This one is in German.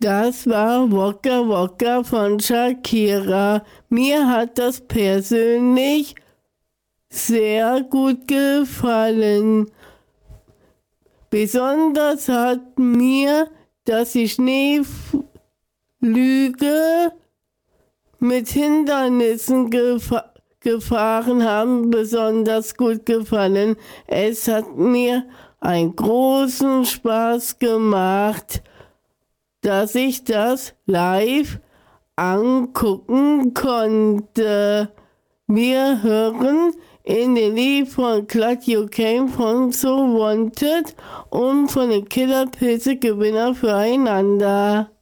Das war Waka Waka von Shakira. Mir hat das persönlich sehr gut gefallen. Besonders hat mir, dass die Schneeflüge mit Hindernissen gefahren haben, besonders gut gefallen. Es hat mir einen großen Spaß gemacht, dass ich das live angucken konnte. Wir hören in den Lied von Glad You Came von So Wanted und von den Killer Pilze Gewinner füreinander.